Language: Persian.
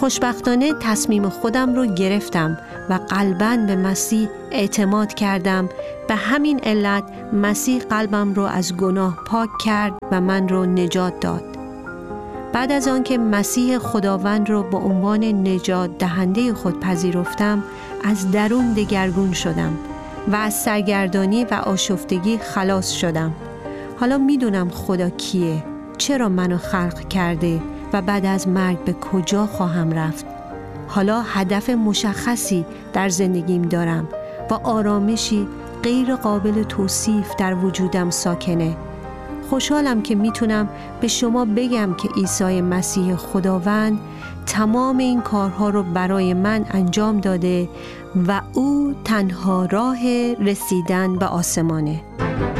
خوشبختانه تصمیم خودم رو گرفتم و قلباً به مسیح اعتماد کردم. به همین علت مسیح قلبم رو از گناه پاک کرد و من رو نجات داد. بعد از آنکه مسیح خداوند رو به عنوان نجات دهنده خود پذیرفتم، از درون دگرگون شدم و از سرگردانی و آشفتگی خلاص شدم. حالا میدونم خدا کیه، چرا منو خلق کرده و بعد از مرگ به کجا خواهم رفت. حالا هدف مشخصی در زندگیم دارم و آرامشی غیر قابل توصیف در وجودم ساکنه. خوشحالم که میتونم به شما بگم که عیسی مسیح خداوند تمام این کارها رو برای من انجام داده و او تنها راه رسیدن به آسمانه.